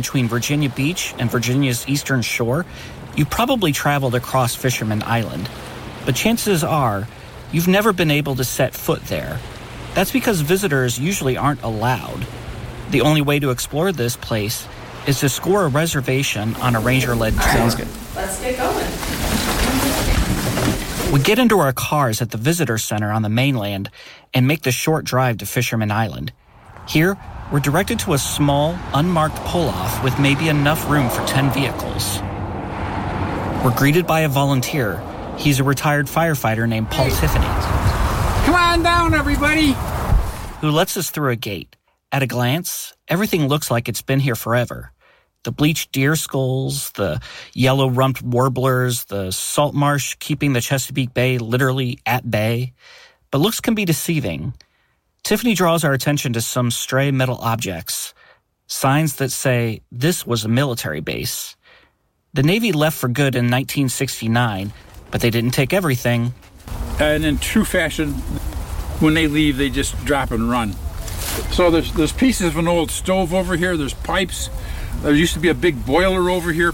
between Virginia Beach and Virginia's eastern shore, you probably traveled across Fisherman Island. But chances are, you've never been able to set foot there. That's because visitors usually aren't allowed. The only way to explore this place is to score a reservation on a ranger-led tour. Sounds good. Let's get going. We get into our cars at the visitor center on the mainland and make the short drive to Fisherman Island. Here, we're directed to a small, unmarked pull-off with maybe enough room for 10 vehicles. We're greeted by a volunteer. He's a retired firefighter named Paul Tiffany. Come on down, everybody! Who lets us through a gate. At a glance, everything looks like it's been here forever. The bleached deer skulls, the yellow-rumped warblers, the salt marsh keeping the Chesapeake Bay literally at bay. But looks can be deceiving. Tiffany draws our attention to some stray metal objects, signs that say this was a military base. The Navy left for good in 1969, but they didn't take everything. And in true fashion, when they leave, they just drop and run. So there's pieces of an old stove over here, there's pipes. There used to be a big boiler over here.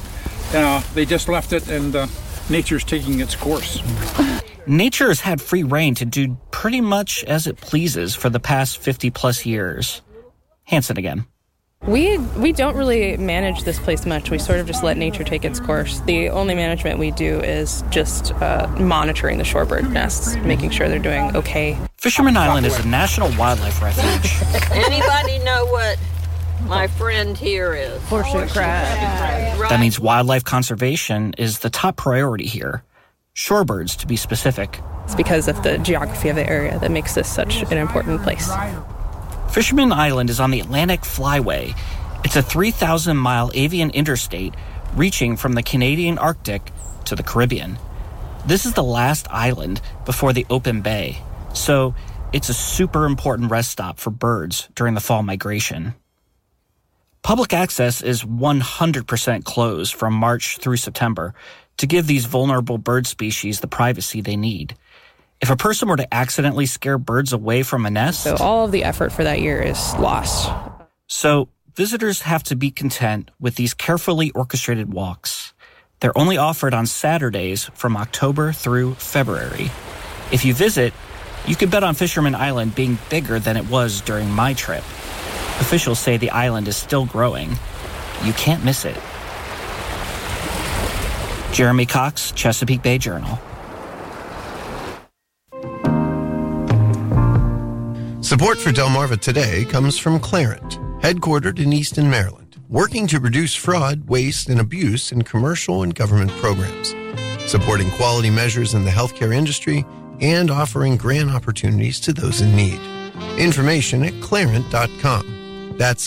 They just left it, and nature's taking its course. Nature has had free reign to do pretty much as it pleases for the past 50-plus years. Hanson again. We don't really manage this place much. We sort of just let nature take its course. The only management we do is just monitoring the shorebird nests, making sure they're doing okay. Fisherman Island is a national wildlife refuge. Anybody know what my friend here is? Horseshoe crab. That means wildlife conservation is the top priority here. Shorebirds, to be specific. It's because of the geography of the area that makes this such an important place. Fisherman Island is on the Atlantic Flyway. It's a 3,000-mile avian interstate reaching from the Canadian Arctic to the Caribbean. This is the last island before the open bay, so it's a super important rest stop for birds during the fall migration. Public access is 100% closed from March through September to give these vulnerable bird species the privacy they need. If a person were to accidentally scare birds away from a nest... So all of the effort for that year is lost. So visitors have to be content with these carefully orchestrated walks. They're only offered on Saturdays from October through February. If you visit, you can bet on Fisherman Island being bigger than it was during my trip. Officials say the island is still growing. You can't miss it. Jeremy Cox, Chesapeake Bay Journal. Support for Delmarva Today comes from Clarent, headquartered in Easton, Maryland, working to reduce fraud, waste, and abuse in commercial and government programs, supporting quality measures in the healthcare industry, and offering grant opportunities to those in need. Information at clarent.com. That's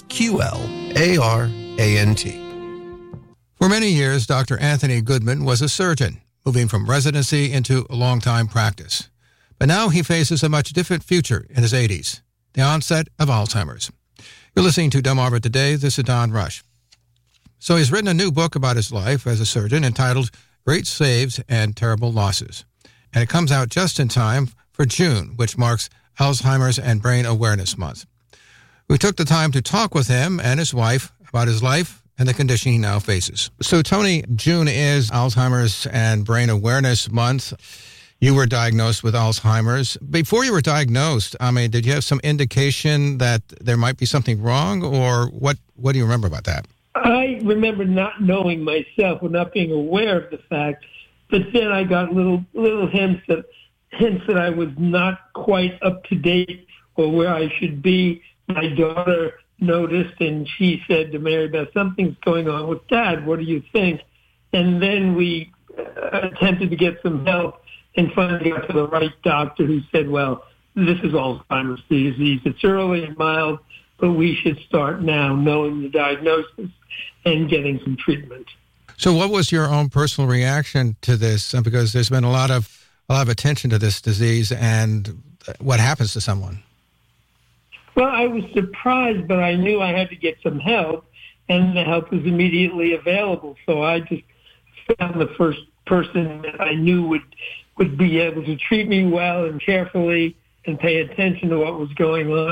QLARANT. For many years, Dr. Anthony Goodman was a surgeon, moving from residency into a long-time practice. But now he faces a much different future in his 80s, the onset of Alzheimer's. You're listening to Delmarva Today. This is Don Rush. So he's written a new book about his life as a surgeon entitled Great Saves and Terrible Losses. And it comes out just in time for June, which marks Alzheimer's and Brain Awareness Month. We took the time to talk with him and his wife about his life and the condition he now faces. So, Tony, June is Alzheimer's and Brain Awareness Month. You were diagnosed with Alzheimer's. Before you were diagnosed, did you have some indication that there might be something wrong, or what do you remember about that? I remember not knowing myself or not being aware of the fact, but then I got little hints that I was not quite up to date or where I should be. My daughter noticed, and she said to Mary Beth, "Something's going on with Dad. What do you think?" And then we attempted to get some help and finally got to the right doctor who said, "Well, this is Alzheimer's disease. It's early and mild, but we should start now knowing the diagnosis and getting some treatment." So what was your own personal reaction to this? Because there's been a lot of attention to this disease and what happens to someone. Well, I was surprised, but I knew I had to get some help, and the help was immediately available. So I just found the first person that I knew would be able to treat me well and carefully and pay attention to what was going on.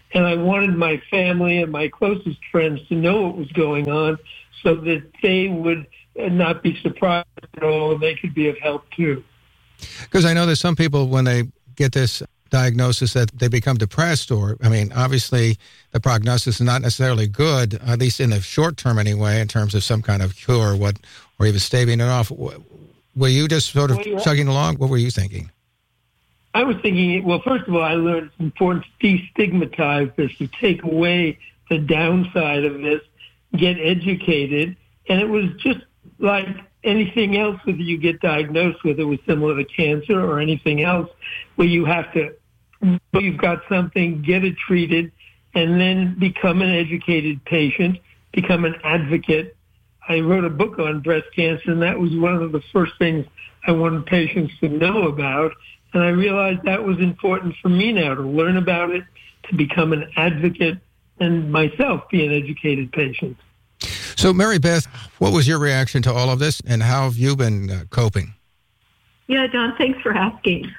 And I wanted my family and my closest friends to know what was going on so that they would not be surprised at all and they could be of help too. Because I know there's some people, when they get this diagnosis, that they become depressed, or, I mean, obviously the prognosis is not necessarily good, at least in the short term anyway, in terms of some kind of cure or even staving it off. Were you just sort of chugging along? What were you thinking? I was thinking, well, first of all, I learned it's important to destigmatize this, to take away the downside of this, get educated. And it was just like anything else that you get diagnosed with. It was similar to cancer or anything else where you have to, you've got something, get it treated, and then become an educated patient, become an advocate. I wrote a book on breast cancer, and that was one of the first things I wanted patients to know about. And I realized that was important for me now, to learn about it, to become an advocate, and myself be an educated patient. So, Mary Beth, what was your reaction to all of this, and how have you been coping? Yeah, Don, thanks for asking.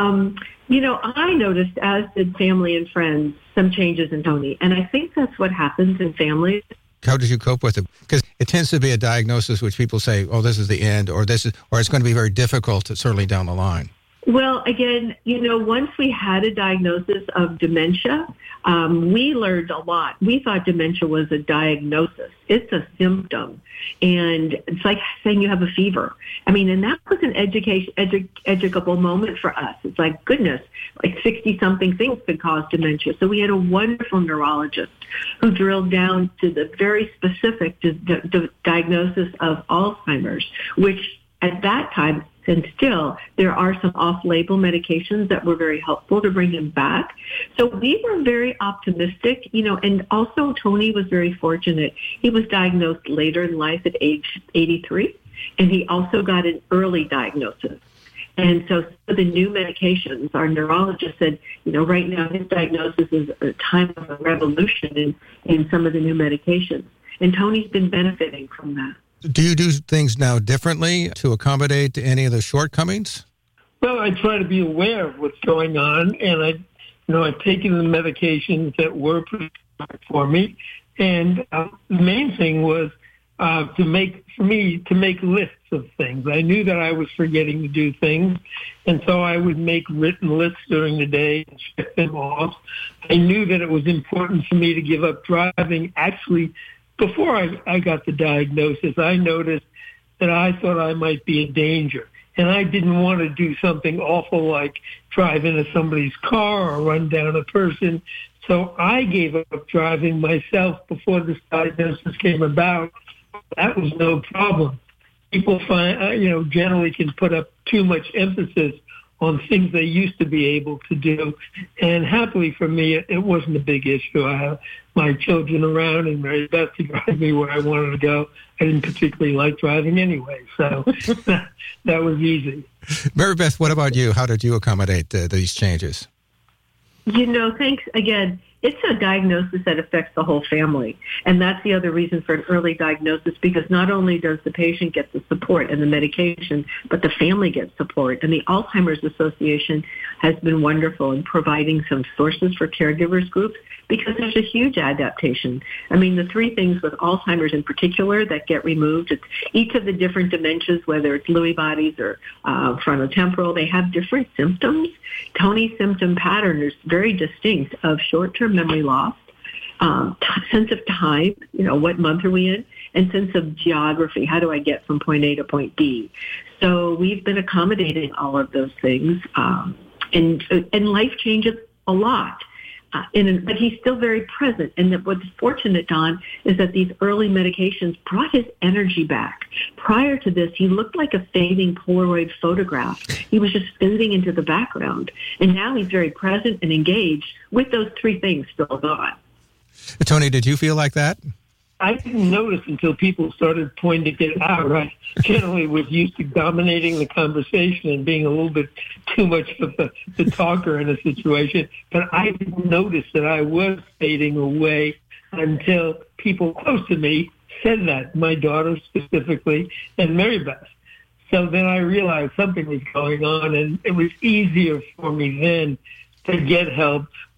I noticed, as did family and friends, some changes in Tony, and I think that's what happens in families. How did you cope with it? Because it tends to be a diagnosis which people say, oh, this is the end, or it's going to be very difficult, certainly down the line. Well, again, once we had a diagnosis of dementia, we learned a lot. We thought dementia was a diagnosis. It's a symptom. And it's like saying you have a fever. I mean, and that was an educable moment for us. It's like, goodness, like 60-something things could cause dementia. So we had a wonderful neurologist who drilled down to the very specific diagnosis of Alzheimer's, which at that time, and still, there are some off-label medications that were very helpful to bring him back. So we were very optimistic, and also Tony was very fortunate. He was diagnosed later in life at age 83, and he also got an early diagnosis. And so the new medications, our neurologist said, right now his diagnosis is a time of a revolution in some of the new medications. And Tony's been benefiting from that. Do you do things now differently to accommodate any of the shortcomings? Well, I try to be aware of what's going on, and I've taken the medications that were prescribed for me. And the main thing was to make lists of things. I knew that I was forgetting to do things, and so I would make written lists during the day and check them off. I knew that it was important for me to give up driving. Actually, before I got the diagnosis, I noticed that I thought I might be a danger. And I didn't want to do something awful like drive into somebody's car or run down a person. So I gave up driving myself before this diagnosis came about. That was no problem. People generally can put up too much emphasis on things they used to be able to do. And happily for me, it wasn't a big issue. I have my children around and Mary Beth to drive me where I wanted to go. I didn't particularly like driving anyway, so that was easy. Mary Beth, what about you? How did you accommodate these changes? Thanks again. It's a diagnosis that affects the whole family. And that's the other reason for an early diagnosis, because not only does the patient get the support and the medication, but the family gets support. And the Alzheimer's Association has been wonderful in providing some sources for caregivers groups, because there's a huge adaptation. I mean, the three things with Alzheimer's in particular that get removed, it's each of the different dementias, whether it's Lewy bodies or frontotemporal, they have different symptoms. Tony's symptom pattern is very distinct of short-term memory loss, sense of time, what month are we in, and sense of geography. How do I get from point A to point B? So we've been accommodating all of those things, and life changes a lot. But he's still very present. And what's fortunate, Don, is that these early medications brought his energy back. Prior to this, he looked like a fading Polaroid photograph. He was just fading into the background. And now he's very present and engaged with those three things still gone. Tony, did you feel like that? I didn't notice until people started pointing it out. I generally was used to dominating the conversation and being a little bit too much of the talker in a situation. But I didn't notice that I was fading away until people close to me said that, my daughter specifically, and Mary Beth. So then I realized something was going on, and it was easier for me then to get help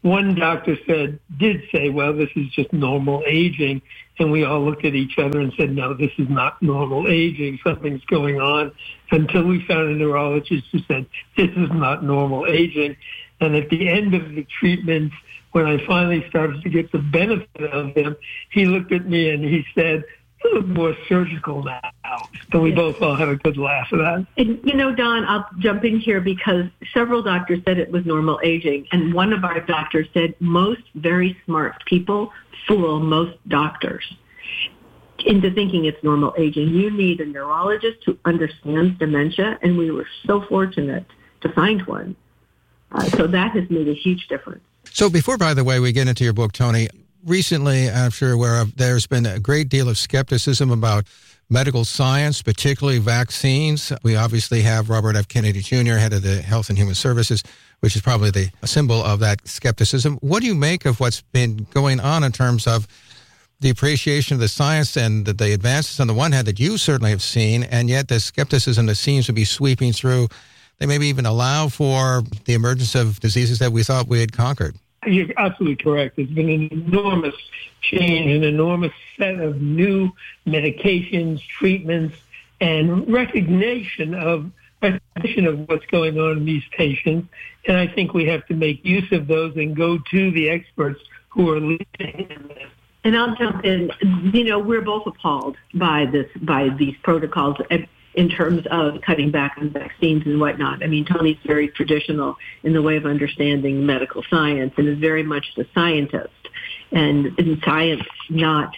one doctor did say, well, this is just normal aging. And we all looked at each other and said, no, this is not normal aging. Something's going on, until we found a neurologist who said, this is not normal aging. And at the end of the treatments, when I finally started to get the benefit of them, he looked at me and he said, you look more surgical now. So we both all had a good laugh at that. And, you know, Don, I'll jump in here because several doctors said it was normal aging. And one of our doctors said most very smart people fool most doctors into thinking it's normal aging. You need a neurologist who understands dementia, and we were so fortunate to find one. So that has made a huge difference. So before, by the way, we get into your book, Toni, recently, I'm sure you're aware of, there's been a great deal of skepticism about medical science, particularly vaccines. We obviously have Robert F. Kennedy Jr., head of the Health and Human Services, which is probably the symbol of that skepticism. What do you make of what's been going on in terms of the appreciation of the science and the advances on the one hand that you certainly have seen, and yet the skepticism that seems to be sweeping through? They maybe even allow for the emergence of diseases that we thought we had conquered. You're absolutely correct. There's been an enormous change, an enormous set of new medications, treatments, and recognition of what's going on in these patients. And I think we have to make use of those and go to the experts who are leading in this. And I'll jump in. You know, we're both appalled by these protocols in terms of cutting back on vaccines and whatnot. I mean, Toni's very traditional in the way of understanding medical science and is very much the scientist. And in science not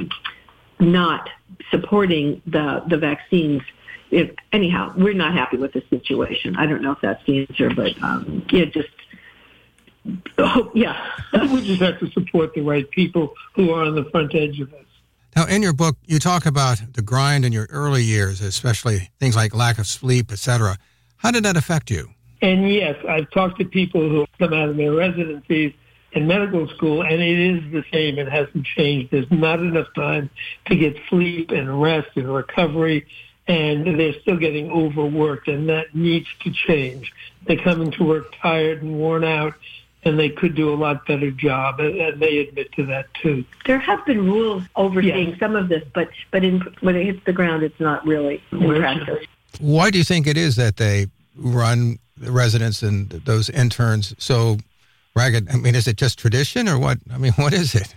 supporting the vaccines. Anyhow, we're not happy with the situation. I don't know if that's the answer, but we just have to support the right people who are on the front edge of this. Now, in your book, you talk about the grind in your early years, especially things like lack of sleep, etc. How did that affect you? And yes, I've talked to people who come out of their residencies in medical school, and it is the same. It hasn't changed. There's not enough time to get sleep and rest and recovery, and they're still getting overworked, and that needs to change. They come into work tired and worn out, and they could do a lot better job, and they admit to that too. There have been rules overseeing some of this, but when it hits the ground, it's not really in practice. Why do you think it is that they run the residents and those interns so ragged? I mean, is it just tradition or what? I mean, what is it?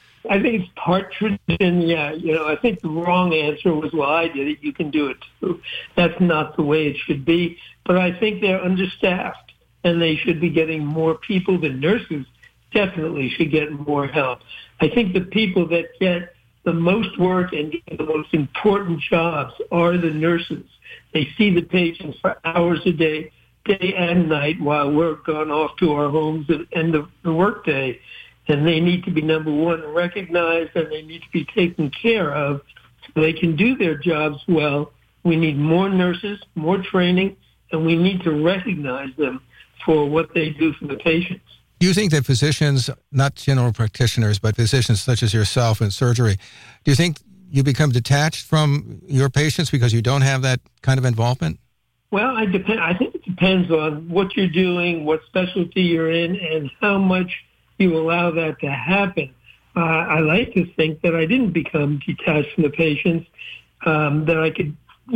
I think it's part tradition, yeah. You know, I think the wrong answer was, well, I did it, you can do it too. That's not the way it should be. But I think they're understaffed. And they should be getting more people. The nurses definitely should get more help. I think the people that get the most work and get the most important jobs are the nurses. They see the patients for hours a day, day and night, while we're gone off to our homes at the end of the workday. And they need to be, number one, recognized, and they need to be taken care of so they can do their jobs well. We need more nurses, more training, and we need to recognize them for what they do for the patients. Do you think that physicians, not general practitioners, but physicians such as yourself in surgery, do you think you become detached from your patients because you don't have that kind of involvement? Well, I think it depends on what you're doing, what specialty you're in, and how much you allow that to happen. I like to think that I didn't become detached from the patients, that I could,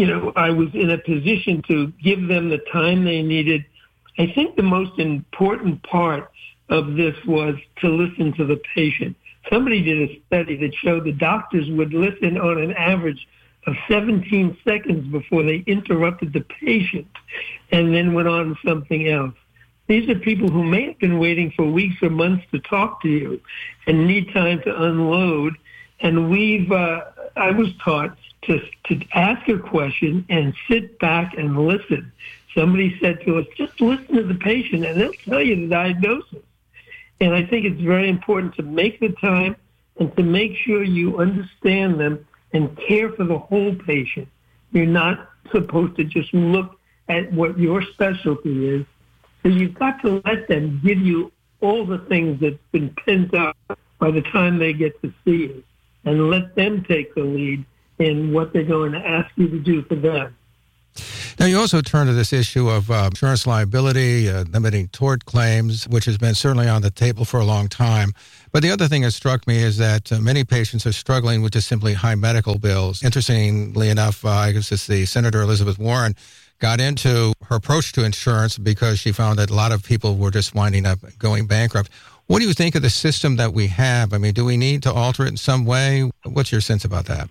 I was in a position to give them the time they needed. I think the most important part of this was to listen to the patient. Somebody did a study that showed the doctors would listen on an average of 17 seconds before they interrupted the patient and then went on to something else. These are people who may have been waiting for weeks or months to talk to you and need time to unload. And I was taught to ask a question and sit back and listen. Somebody said to us, just listen to the patient and they'll tell you the diagnosis. And I think it's very important to make the time and to make sure you understand them and care for the whole patient. You're not supposed to just look at what your specialty is. So you've got to let them give you all the things that's been pent up by the time they get to see you, and let them take the lead in what they're going to ask you to do for them. Now, you also turn to this issue of insurance liability, limiting tort claims, which has been certainly on the table for a long time. But the other thing that struck me is that many patients are struggling with just simply high medical bills. Interestingly enough, I guess it's the Senator Elizabeth Warren got into her approach to insurance because she found that a lot of people were just winding up going bankrupt. What do you think of the system that we have? I mean, do we need to alter it in some way? What's your sense about that?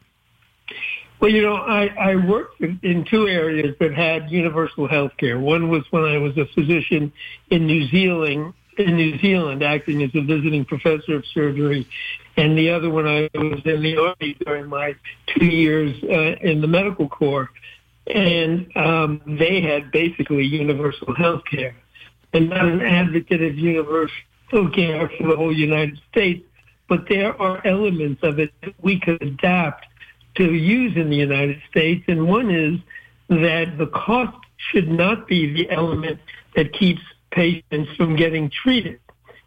Well, I worked in two areas that had universal health care. One was when I was a physician in New Zealand, acting as a visiting professor of surgery, and the other when I was in the Army during my 2 years in the medical corps. And they had basically universal health care. I'm not an advocate of universal care for the whole United States, but there are elements of it that we could adapt to use in the United States, and one is that the cost should not be the element that keeps patients from getting treated.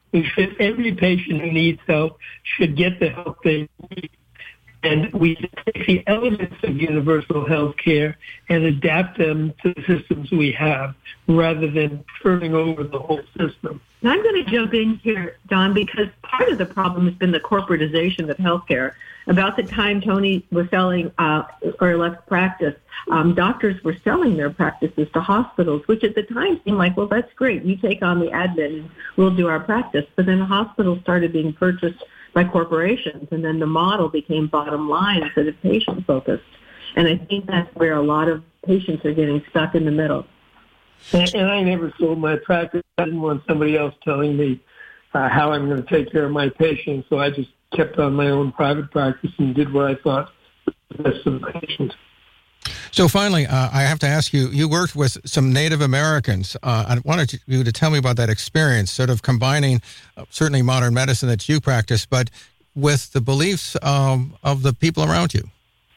Every patient who needs help should get the help they need. And we take the elements of universal health care and adapt them to the systems we have rather than turning over the whole system. Now, I'm going to jump in here, Don, because part of the problem has been the corporatization of healthcare. About the time Tony was selling or left practice, doctors were selling their practices to hospitals, which at the time seemed like, well, that's great. You take on the admin and we'll do our practice. But then the hospitals started being purchased by corporations, and then the model became bottom line instead of patient-focused. And I think that's where a lot of patients are getting stuck in the middle. And I never sold my practice. I didn't want somebody else telling me how I'm going to take care of my patients, so I just kept on my own private practice and did what I thought was the best for the patient. So finally, I have to ask you, you worked with some Native Americans. I wanted you to tell me about that experience, sort of combining certainly modern medicine that you practice, but with the beliefs of the people around you.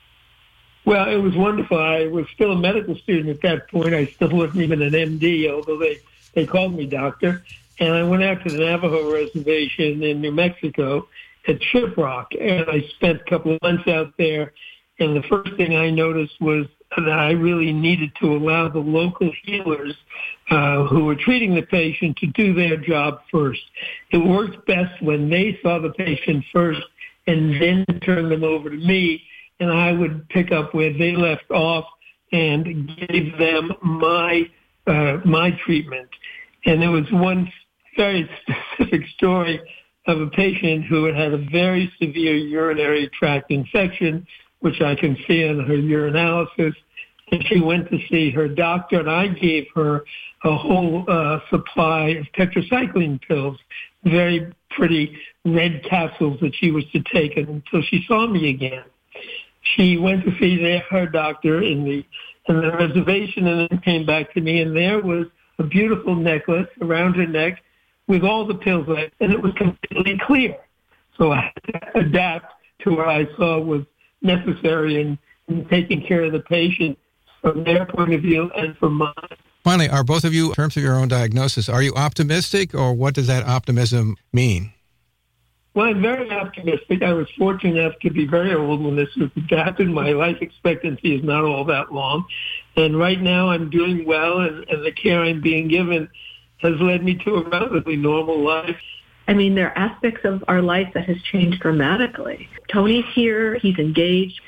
Well, it was wonderful. I was still a medical student at that point. I still wasn't even an MD, although they called me doctor. And I went out to the Navajo Reservation in New Mexico at Shiprock, and I spent a couple of months out there. And the first thing I noticed was that I really needed to allow the local healers who were treating the patient to do their job first. It worked best when they saw the patient first and then turned them over to me, and I would pick up where they left off and give them my treatment. And there was one very specific story of a patient who had a very severe urinary tract infection, which I can see in her urinalysis. And she went to see her doctor, and I gave her a whole supply of tetracycline pills, very pretty red capsules that she was to take until she saw me again. She went to see her doctor in the reservation and then came back to me, and there was a beautiful necklace around her neck with all the pills in it, and it was completely clear. So I had to adapt to what I saw was necessary in taking care of the patient from their point of view and from mine. Finally, are both of you, in terms of your own diagnosis, are you optimistic, or what does that optimism mean? Well, I'm very optimistic. I was fortunate enough to be very old when this happened. My life expectancy is not all that long. And right now I'm doing well, and the care I'm being given has led me to a relatively normal life. I mean, there are aspects of our life that has changed dramatically. Tony's here. He's engaged.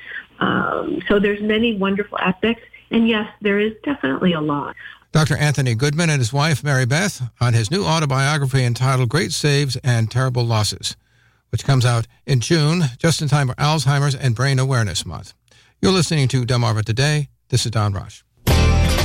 So there's many wonderful aspects. And yes, there is definitely a lot. Dr. Anthony Goodman and his wife, Mary Beth, on his new autobiography entitled Great Saves and Terrible Losses, which comes out in June, just in time for Alzheimer's and Brain Awareness Month. You're listening to Delmarva Today. This is Don Rush.